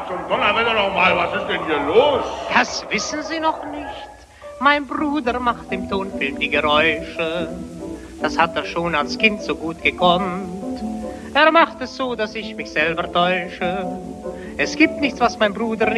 zum Donnerwetter noch mal, was ist denn hier los? Das wissen Sie noch nicht. Mein Bruder macht im Tonfilm die Geräusche. Das hat er schon als Kind so gut gekonnt. Er macht es so, dass ich mich selber täusche. Es gibt nichts, was mein Bruder